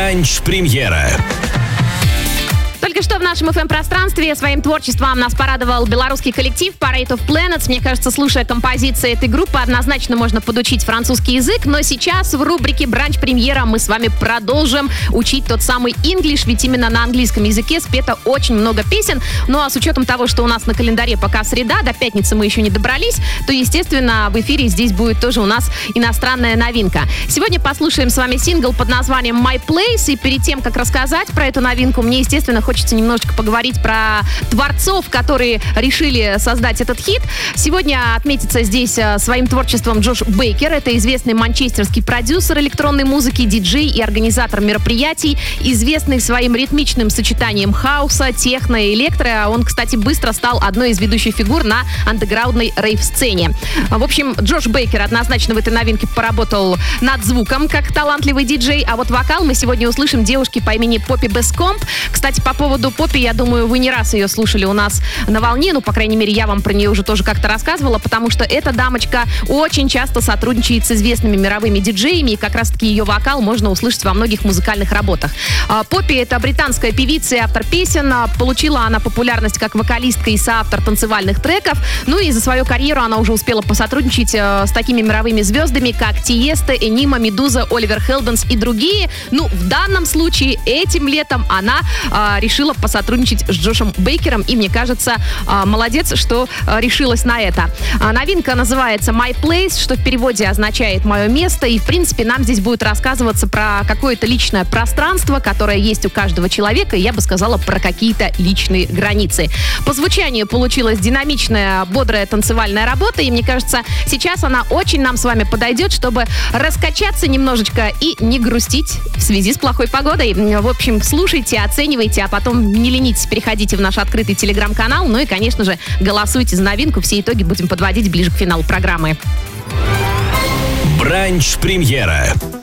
Бранч-премьера. Только что в нашем FM-пространстве своим творчеством нас порадовал белорусский коллектив Parade of Planets. Мне кажется, слушая композиции этой группы, однозначно можно подучить французский язык. Но сейчас в рубрике «Бранч-премьера» мы с вами продолжим учить тот самый English, ведь именно на английском языке спето очень много песен. Ну а с учетом того, что у нас на календаре пока среда, до пятницы мы еще не добрались, то, естественно, в эфире здесь будет тоже у нас иностранная новинка. Сегодня послушаем с вами сингл под названием «My Place». И перед тем, как рассказать про эту новинку, мне, естественно, хочется немножечко поговорить про творцов, которые решили создать этот хит. Сегодня отметится здесь своим творчеством Джош Бейкер. Это известный манчестерский продюсер электронной музыки, диджей и организатор мероприятий, известный своим ритмичным сочетанием хауса, техно и электро. Он, кстати, быстро стал одной из ведущих фигур на андеграундной рейв-сцене. В общем, Джош Бейкер однозначно в этой новинке поработал над звуком, как талантливый диджей, а вот вокал мы сегодня услышим девушки по имени Поппи Бескомп. Кстати, по поводу Поппи, я думаю, вы не раз ее слушали у нас на волне, ну, по крайней мере, я вам про нее уже тоже как-то рассказывала, потому что эта дамочка очень часто сотрудничает с известными мировыми диджеями, и как раз-таки ее вокал можно услышать во многих музыкальных работах. Поппи — это британская певица и автор песен. Получила она популярность как вокалистка и соавтор танцевальных треков. Ну и за свою карьеру она уже успела посотрудничать с такими мировыми звездами, как Тиесто, Энима, Медуза, Оливер Хелденс и другие. Ну, в данном случае этим летом она решила посотрудничать с Джошем Бейкером, и мне кажется, молодец, что решилась на это. Новинка называется «My Place», что в переводе означает «мое место», и, в принципе, нам здесь будет рассказываться про какое-то личное пространство, которое есть у каждого человека, и я бы сказала, про какие-то личные границы. По звучанию получилась динамичная, бодрая танцевальная работа, и, мне кажется, сейчас она очень нам с вами подойдет, чтобы раскачаться немножечко и не грустить в связи с плохой погодой. В общем, слушайте, оценивайте, а потом не ленитесь, переходите в наш открытый телеграм-канал, ну и, конечно же, голосуйте за новинку. Все итоги будем подводить ближе к финалу программы. Бранч-премьера.